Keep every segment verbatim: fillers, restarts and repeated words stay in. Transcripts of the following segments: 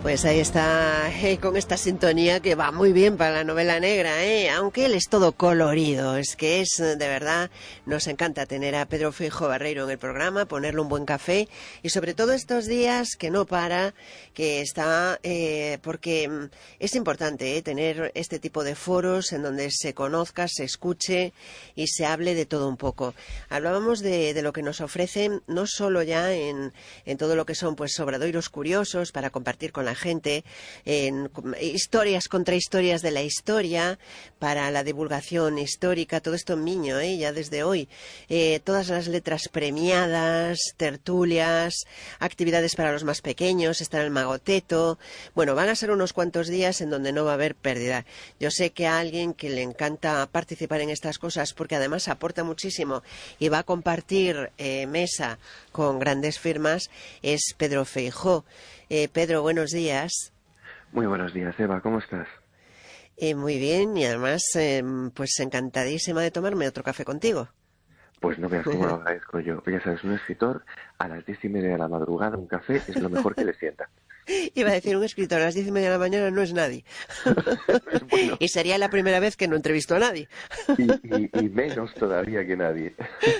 Pues ahí está, eh, con esta sintonía que va muy bien para la novela negra, ¿eh? Aunque él es todo colorido. Es que es, de verdad, nos encanta tener a Pedro Feijóo Barreiro en el programa, ponerle un buen café y sobre todo estos días que no para, que está, eh, porque es importante, ¿eh? Tener este tipo de foros en donde se conozca, se escuche y se hable de todo un poco. Hablábamos de, de lo que nos ofrecen, no solo ya en, en todo lo que son pues obradoiros curiosos para compartir con la gente, en historias contra historias de la historia, para la divulgación histórica, todo esto en Miño, ¿eh? Ya desde hoy. Eh, todas las letras premiadas, tertulias, actividades para los más pequeños, está el Magoteto. Bueno, van a ser unos cuantos días en donde no va a haber pérdida. Yo sé que a alguien que le encanta participar en estas cosas, porque además aporta muchísimo y va a compartir eh, mesa con grandes firmas, es Pedro Feijóo. Eh, Pedro, buenos días. Muy buenos días, Eva, ¿cómo estás? Eh, muy bien, y además, eh, pues encantadísima de tomarme otro café contigo. Pues no veas cómo lo agradezco yo. Ya sabes, un escritor a las diez y media de la madrugada, un café es lo mejor que le sienta. Iba a decir, un escritor a las diez y media de la mañana no es nadie. Bueno, Y sería la primera vez que no entrevisto a nadie. y, y, y menos todavía que nadie.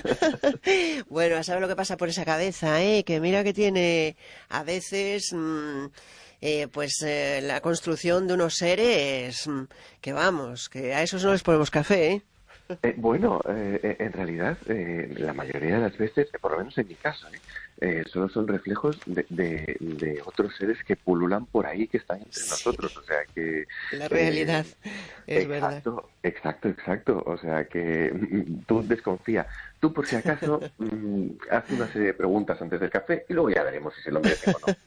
Bueno, a saber lo que pasa por esa cabeza, ¿eh? Que mira que tiene a veces... Mmm, eh, pues eh, la construcción de unos seres mm, que vamos, que a esos no les ponemos café, ¿eh? Eh, bueno, eh, en realidad, eh, la mayoría de las veces, por lo menos en mi caso, ¿eh? Eh, solo son reflejos de, de, de otros seres que pululan por ahí, que están entre Sí, nosotros. O sea que... la realidad, Eh, es verdad. exacto, exacto, exacto. O sea que mm, tú desconfía. Tú, por si acaso, mm, haz una serie de preguntas antes del café y luego ya veremos si se lo merecen o no.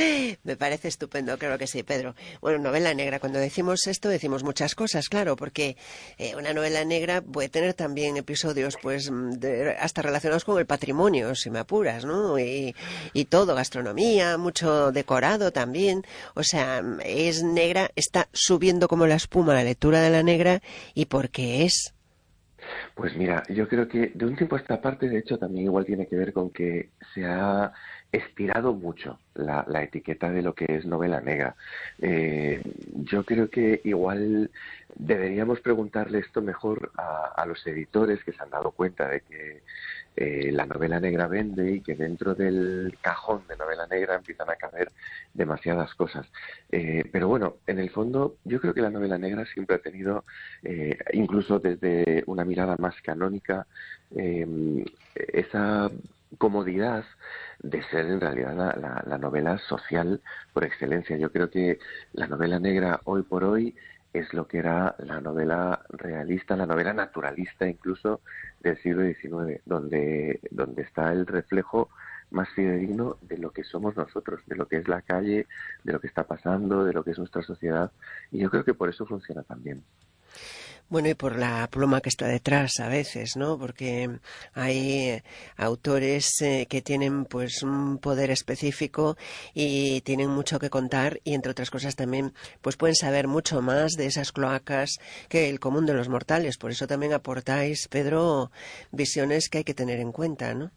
Me parece estupendo, claro que sí, Pedro. Bueno, novela negra, cuando decimos esto decimos muchas cosas, claro, porque eh, una novela negra puede tener también episodios pues de, hasta relacionados con el patrimonio, si me apuras, ¿no? Y, y todo, gastronomía, mucho decorado también. O sea, es negra, está subiendo como la espuma la lectura de la negra y por qué es. Pues mira, yo creo que de un tiempo a esta parte, de hecho, también igual tiene que ver con que se ha estirado mucho la, la etiqueta de lo que es novela negra. Eh, yo creo que igual deberíamos preguntarle esto mejor a, a los editores que se han dado cuenta de que eh, la novela negra vende y que dentro del cajón de novela negra empiezan a caber demasiadas cosas. Eh, pero bueno, en el fondo yo creo que la novela negra siempre ha tenido, eh, incluso desde una mirada más canónica, eh, esa comodidad de ser en realidad la, la, la novela social por excelencia. Yo creo que la novela negra hoy por hoy es lo que era la novela realista, la novela naturalista incluso del siglo diecinueve, donde, donde está el reflejo más fidedigno de lo que somos nosotros, de lo que es la calle, de lo que está pasando, de lo que es nuestra sociedad, y yo creo que por eso funciona tan bien. Bueno, y por la pluma que está detrás a veces, ¿no? Porque hay eh, autores eh, que tienen pues un poder específico y tienen mucho que contar y entre otras cosas también pues pueden saber mucho más de esas cloacas que el común de los mortales. Por eso también aportáis, Pedro, visiones que hay que tener en cuenta, ¿no?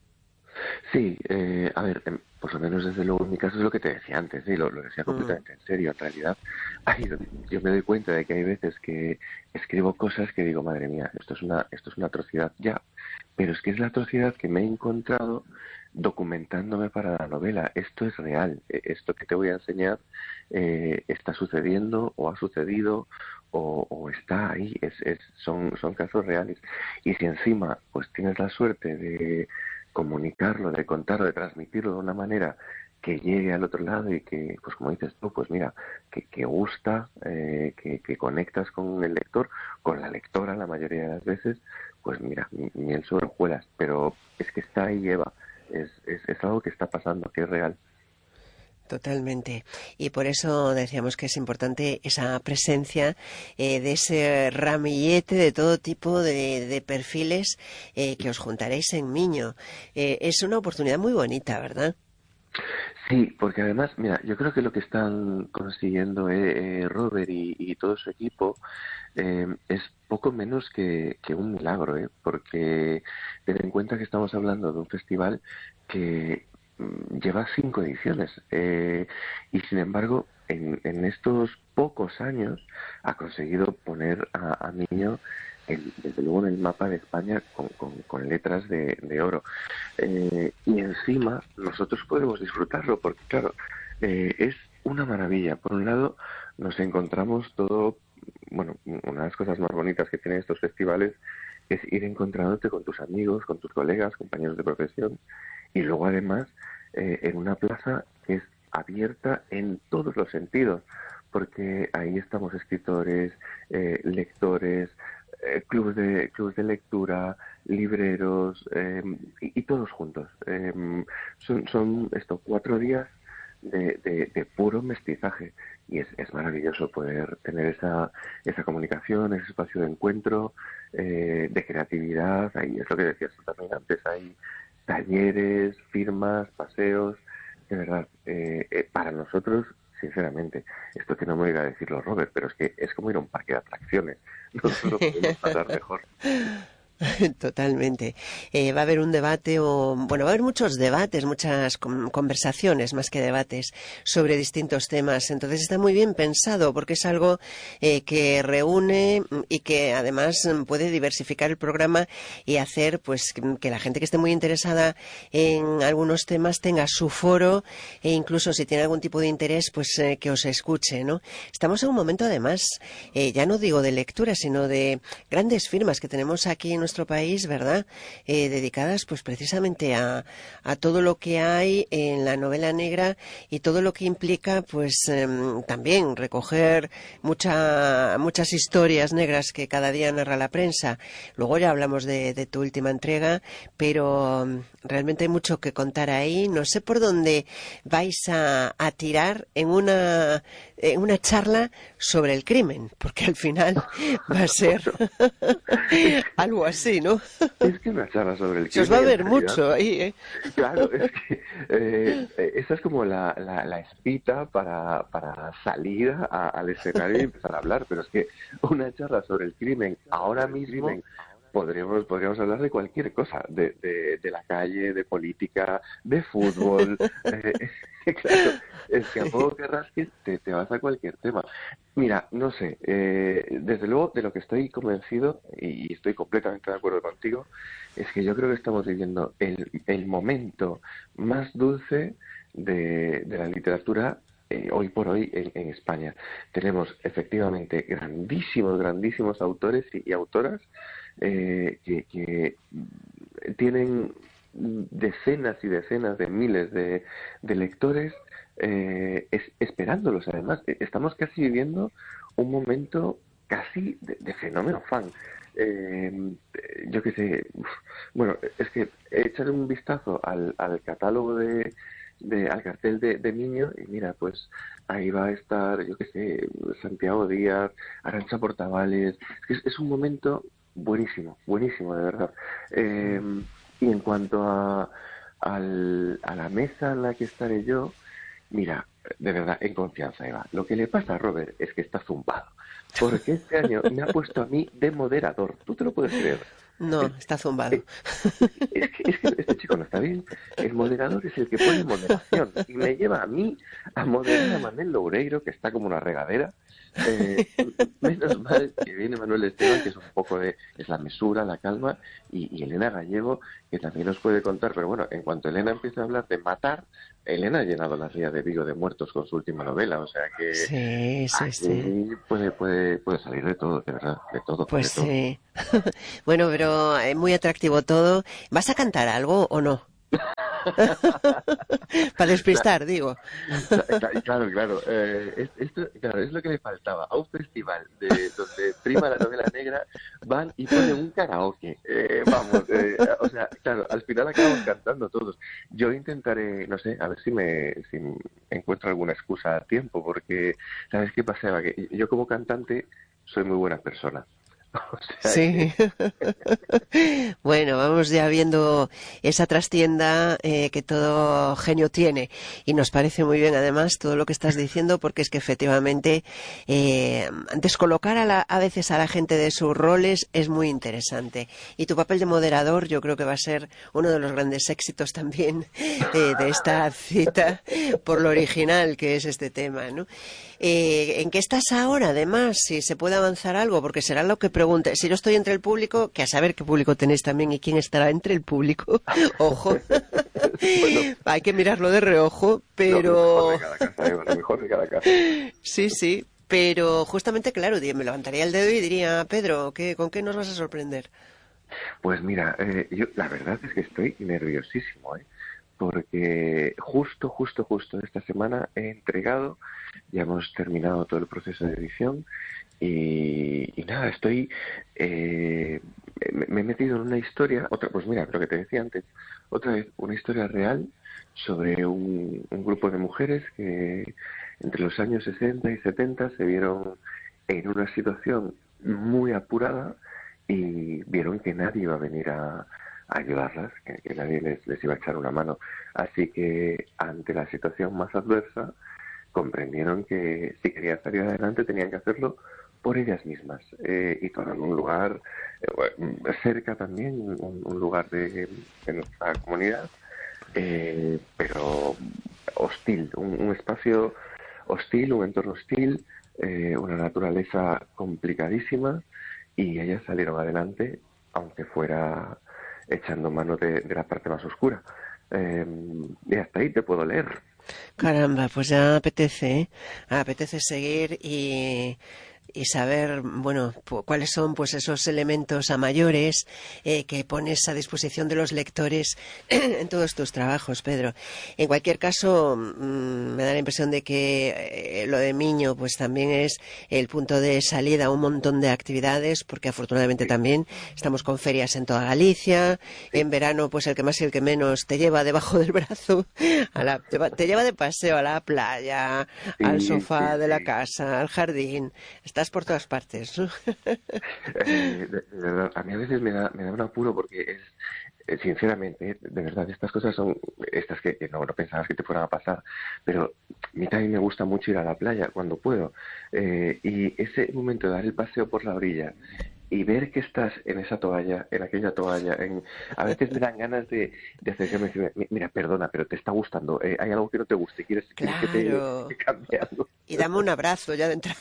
Sí, eh, a ver, em, por lo menos desde luego en mi caso es lo que te decía antes, ¿sí? lo, lo decía Mm. completamente en serio. En realidad, ay, yo me doy cuenta de que hay veces que escribo cosas que digo, madre mía, esto es una, esto es una atrocidad ya, pero es que es la atrocidad que me he encontrado documentándome para la novela. Esto es real, e- esto que te voy a enseñar eh, está sucediendo o ha sucedido o, o está ahí, es, es, son, son casos reales. Y si encima pues tienes la suerte de comunicarlo, de contarlo, de transmitirlo de una manera que llegue al otro lado y que, pues como dices tú, pues mira, que, que gusta, eh, que, que conectas con el lector, con la lectora la mayoría de las veces, pues mira, miel sobre hojuelas, pero es que está ahí, Eva, es, es, es algo que está pasando, que es real. Totalmente. Y por eso decíamos que es importante esa presencia eh, de ese ramillete de todo tipo de, de perfiles eh, que os juntaréis en Miño. Eh, es una oportunidad muy bonita, ¿verdad? Sí, porque además, mira, yo creo que lo que están consiguiendo eh, eh, Robert y, y todo su equipo eh, es poco menos que, que un milagro, ¿eh? Porque ten en cuenta que estamos hablando de un festival que lleva cinco ediciones eh, y sin embargo en, en estos pocos años ha conseguido poner a, a Miño en, desde luego en el mapa de España con, con, con letras de, de oro eh, y encima nosotros podemos disfrutarlo porque claro eh, es una maravilla. Por un lado nos encontramos todo, bueno, una de las cosas más bonitas que tienen estos festivales es ir encontrándote con tus amigos, con tus colegas, compañeros de profesión y luego además eh, en una plaza que es abierta en todos los sentidos, porque ahí estamos escritores, eh, lectores, eh, clubes de clubes de lectura, libreros eh, y, y todos juntos. Eh, son, son estos cuatro días de, de, de puro mestizaje y es, es maravilloso poder tener esa esa comunicación, ese espacio de encuentro, eh, de creatividad. Ahí es lo que decías tú también antes, hay talleres, firmas, paseos, de verdad, eh, eh, para nosotros, sinceramente, esto que no me voy a decirlo Robert, pero es que es como ir a un parque de atracciones, no solo podemos pasar mejor. Totalmente. Eh, va a haber un debate, o bueno, va a haber muchos debates, muchas con, conversaciones más que debates sobre distintos temas. Entonces está muy bien pensado porque es algo eh, que reúne y que además puede diversificar el programa y hacer pues que, que la gente que esté muy interesada en algunos temas tenga su foro e incluso si tiene algún tipo de interés pues eh, que os escuche, ¿no? Estamos en un momento además, eh, ya no digo de lectura, sino de grandes firmas que tenemos aquí en nuestro país, ¿verdad? Eh, dedicadas pues precisamente a, a todo lo que hay en la novela negra y todo lo que implica pues eh, también recoger mucha, muchas historias negras que cada día narra la prensa. Luego ya hablamos de, de tu última entrega, pero um, realmente hay mucho que contar ahí. No sé por dónde vais a, a tirar en una, en una charla sobre el crimen, porque al final va a ser algo así, ¿no? Es que una charla sobre el crimen... Se os va a ver realidad, mucho ahí, ¿eh? Claro, es que eh, esa es como la, la, la espita para, para salir a, al escenario y empezar a hablar, pero es que una charla sobre el crimen ahora mismo... Podríamos, podríamos hablar de cualquier cosa, de, de, de la calle, de política, de fútbol. Eh, claro, es que a poco que rasques te, te vas a cualquier tema. Mira, no sé, eh, desde luego de lo que estoy convencido, y estoy completamente de acuerdo contigo, es que yo creo que estamos viviendo el, el momento más dulce de, de la literatura Eh, hoy por hoy en, en España. Tenemos efectivamente grandísimos, grandísimos autores y, y autoras eh, que, que tienen decenas y decenas de miles de, de lectores eh, es, esperándolos. Además, estamos casi viviendo un momento casi de, de fenómeno fan. Eh, yo qué sé, uf, bueno, es que echar un vistazo al, al catálogo de De, al cartel de, de Miño y mira, pues ahí va a estar, yo qué sé, Santiago Díaz, Arantxa Portavales. Es, es un momento buenísimo, buenísimo, de verdad. Eh, y en cuanto a, al, a la mesa en la que estaré yo, mira, de verdad, en confianza, Eva. Lo que le pasa a Robert es que está zumbado, porque este año me ha puesto a mí de moderador. ¿Tú te lo puedes creer? No, está zumbado. Es que, es que este chico no está bien. El moderador es el que pone moderación y me lleva a mí a moderar a Manuel Loureiro, que está como una regadera. Eh, menos mal que viene Manuel Esteban, que es un poco de es la mesura, la calma, y, y Elena Gallego, que también nos puede contar. Pero bueno, en cuanto Elena empieza a hablar de matar, Elena ha llenado la ría de Vigo de muertos con su última novela, o sea que sí, sí, sí. puede, puede, puede salir de todo, de verdad, de todo. Pues de todo. sí. Bueno, pero es muy atractivo todo. ¿Vas a cantar algo o no? Para despistar, digo. Claro, claro. Eh, esto, claro, es lo que le faltaba. A un festival de donde prima la novela negra van y ponen un karaoke. Eh, vamos, eh, o sea, claro, al final acabamos cantando todos. Yo intentaré, no sé, a ver si me si encuentro alguna excusa a tiempo, porque ¿sabes qué pasaba? Que yo como cantante soy muy buena persona. O sea Sí. que... Bueno, vamos ya viendo esa trastienda eh, que todo genio tiene y nos parece muy bien además todo lo que estás diciendo porque es que efectivamente eh, descolocar a, la, a veces a la gente de sus roles es muy interesante y tu papel de moderador yo creo que va a ser uno de los grandes éxitos también eh, de esta cita por lo original que es este tema, ¿no? Eh, ¿En qué estás ahora además? Si se puede avanzar algo porque será lo que pregunte. Si yo estoy entre el público, que a saber qué público tenéis también y quién estará entre el público. Ojo, Bueno, hay que mirarlo de reojo, lo, lo mejor de pero cada casa, Eva, lo mejor de cada casa. sí, sí. Pero justamente, claro, me levantaría el dedo y diría, Pedro, ¿qué, ¿con qué nos vas a sorprender? Pues mira, eh, yo la verdad es que estoy nerviosísimo, ¿eh? Porque justo, justo, justo esta semana he entregado, ya hemos terminado todo el proceso de edición y, y nada, estoy, eh, me, me he metido en una historia, otra, pues mira, lo que te decía antes, otra vez, una historia real sobre un, un grupo de mujeres que entre los años sesenta y setenta se vieron en una situación muy apurada y vieron que nadie iba a venir a, a ayudarlas, que, que nadie les, les iba a echar una mano. Así que ante la situación más adversa, comprendieron que si querían salir adelante tenían que hacerlo por ellas mismas. Eh, y todo en un lugar eh, bueno, cerca también, un, un lugar de, de nuestra comunidad, eh, pero hostil, un, un espacio hostil, un entorno hostil, eh, una naturaleza complicadísima y ellas salieron adelante, aunque fuera echando mano de, de la parte más oscura. Eh, y hasta ahí te puedo leer. Caramba, pues ya apetece, ¿eh? Apetece seguir y, y saber, bueno, pu- cuáles son pues esos elementos a mayores eh, que pones a disposición de los lectores en todos tus trabajos, Pedro. En cualquier caso, mmm, me da la impresión de que eh, lo de Miño pues también es el punto de salida a un montón de actividades, porque afortunadamente Sí, también estamos con ferias en toda Galicia. sí, En verano, pues el que más y el que menos te lleva debajo del brazo, a la, te, va- te lleva de paseo a la playa, al sí, sí, sofá de la sí. casa, al jardín. Estás por todas partes, ¿no? Eh, de, de verdad, a mí a veces me da, me da un apuro porque es, eh, sinceramente, eh, de verdad, estas cosas son estas que, que no, no pensabas que te fueran a pasar, pero a mí también me gusta mucho ir a la playa cuando puedo. Eh, y ese momento de dar el paseo por la orilla y ver que estás en esa toalla, en aquella toalla, en... a veces me dan ganas de, de acercarme y decirme, "Mi- mira, perdona, pero te está gustando, eh, hay algo que no te guste, ¿quieres, quieres que te que Claro. cambie algo?" Y dame un abrazo ya de entrada.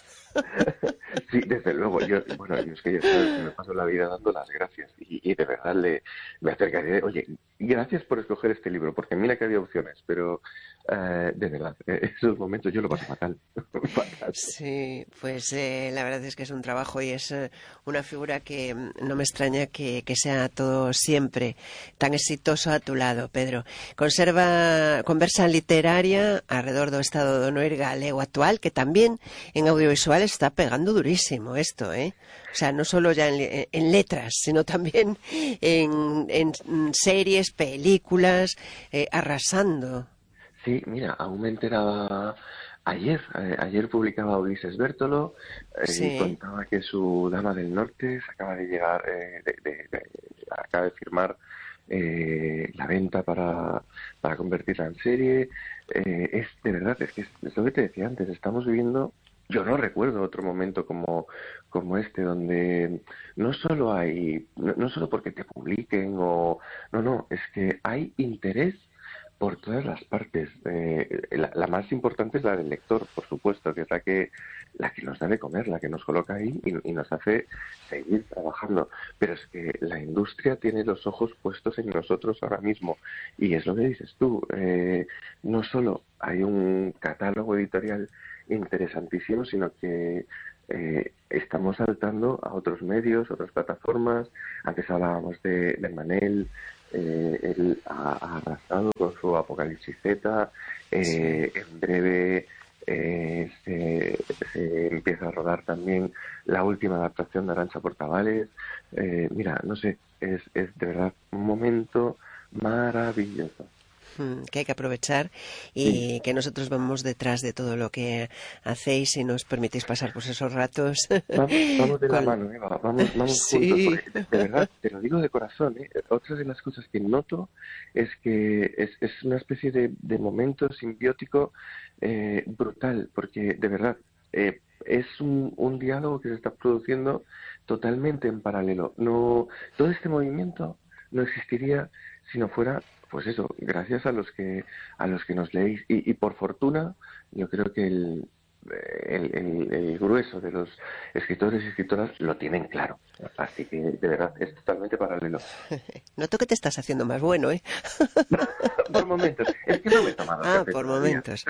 Sí, desde luego. Yo, bueno, yo es que ya sabes que me paso la vida dando las gracias y, y de verdad le me acercaré. Oye, gracias por escoger este libro, porque mira que había opciones, pero eh, de verdad, eh, esos momentos yo lo paso fatal, fatal. Sí, pues eh, la verdad es que es un trabajo y es eh, una figura que mm, no me extraña que, que sea todo siempre tan exitoso a tu lado, Pedro. Conserva conversa literaria alrededor do estado do noir galego actual, que también en audiovisual está pegando durísimo esto, ¿eh? O sea, no solo ya en, en- en letras, sino también en, en series, películas, eh, arrasando. Sí, mira, aún me enteraba ayer, eh, ayer publicaba Ulises Bertolo eh, y Sí, contaba que su Dama del Norte se acaba de llegar, eh, de, de- de- acaba de firmar eh, la venta para, para convertirla en serie. Eh, es de verdad, es que es, es lo que te decía antes, estamos viviendo, yo no recuerdo otro momento como, como este, donde no solo hay, no, no solo porque te publiquen o, no, no, es que hay interés por todas las partes. Eh, la, la más importante es la del lector, por supuesto, que es la que, la que nos da de comer, la que nos coloca ahí y, y nos hace seguir trabajando. Pero es que la industria tiene los ojos puestos en nosotros ahora mismo. Y es lo que dices tú. Eh, no solo hay un catálogo editorial interesantísimo, sino que eh, estamos saltando a otros medios, otras plataformas. Antes hablábamos de, de Manel, eh, él ha, ha arrasado con su Apocalipsis Z. sí. Eh, en breve eh, se, se empieza a rodar también la última adaptación de Arantxa Portavales. Eh, mira, no sé, es, es de verdad un momento maravilloso. que hay que aprovechar y sí. que nosotros vamos detrás de todo lo que hacéis y nos permitís pasar pues esos ratos. Vamos, vamos de Con... la mano, Eva, vamos, vamos sí. juntos, porque de, de verdad, te lo digo de corazón, ¿eh? Otra de las cosas que noto es que es, es una especie de, de momento simbiótico eh, brutal, porque de verdad eh, es un, un diálogo que se está produciendo totalmente en paralelo. No, todo este movimiento no existiría si no fuera, pues eso, gracias a los que a los que nos leéis y, y por fortuna yo creo que el, el, el, el grueso de los escritores y escritoras lo tienen claro, así que de verdad es totalmente paralelo. Noto que te estás haciendo más bueno, ¿eh? Por momentos, es que no me he tomado ah, café por todavía. momentos.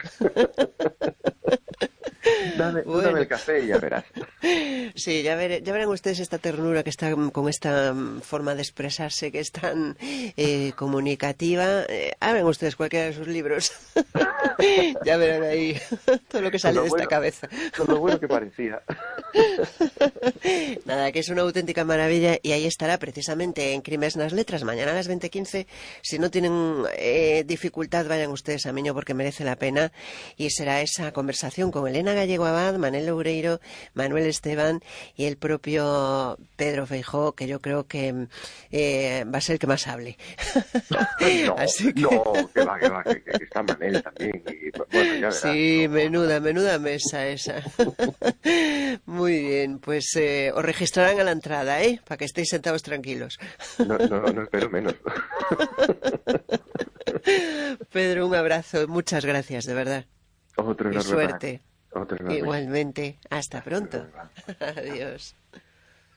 Dame, bueno. dame el café y ya verás. Sí, ya, ver, ya verán ustedes esta ternura que está con esta forma de expresarse que es tan eh, comunicativa. Eh, abren ustedes cualquiera de sus libros. Ya verán ahí todo lo que sale lo de bueno, esta cabeza. Con lo bueno que parecía. Nada, que es una auténtica maravilla y ahí estará precisamente en Crímenes nas Letras, mañana a las veinte quince. Si no tienen eh, dificultad, vayan ustedes a Miño porque merece la pena y será esa conversación con Elena Gallego Abad, Manel Loureiro, Manuel Esteban y el propio Pedro Feijóo, que yo creo que eh, va a ser el que más hable. No, Así que... no, que va, que va, que, que está Manel también. Y, bueno, ya verás, sí, no. menuda, menuda mesa esa. Muy bien, pues eh, os registrarán a la entrada, ¿eh? Para que estéis sentados tranquilos. No, no, no espero menos. Pedro, un abrazo, muchas gracias, de verdad. Otro y suerte. Otro enorme. Igualmente. Hasta pronto. Adiós.